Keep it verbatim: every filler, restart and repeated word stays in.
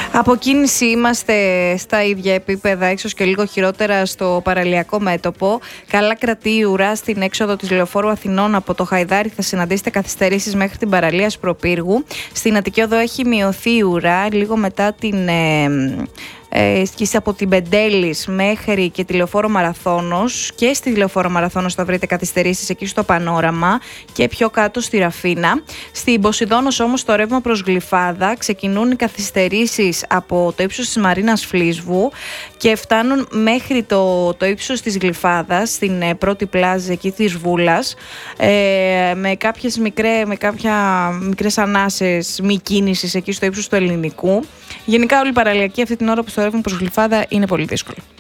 Από κίνηση είμαστε στα ίδια επίπεδα, ίσως και λίγο χειρότερα στο παραλιακό μέτωπο. Καλά κρατεί η ουρά στην έξοδο της Λεωφόρου Αθηνών από το Χαϊδάρι. Θα συναντήσετε καθυστερήσεις μέχρι την παραλία Σπροπύργου. Στην Αττική Οδό έχει μειωθεί η ουρά λίγο μετά την... Ε, Ε, από την Πεντέλης μέχρι και τη Λεωφόρο Μαραθώνος, και στη Λεωφόρο Μαραθώνος θα βρείτε καθυστερήσεις εκεί στο Πανόραμα και πιο κάτω στη Ραφίνα. Στην Ποσειδώνος όμως το ρεύμα προς Γλυφάδα ξεκινούν οι καθυστερήσεις από το ύψος της Μαρίνας Φλίσβου και φτάνουν μέχρι το, το ύψος της Γλυφάδας, στην ε, πρώτη πλάζα εκεί της Βούλας, ε, με κάποιες μικρέ, με κάποια μικρές ανάσες μη κίνησης εκεί στο ύψος του Ελληνικού. Γενικά όλη η παραλιακή αυτή την ώρα που στο ρεύμα προς Γλυφάδα είναι πολύ δύσκολο.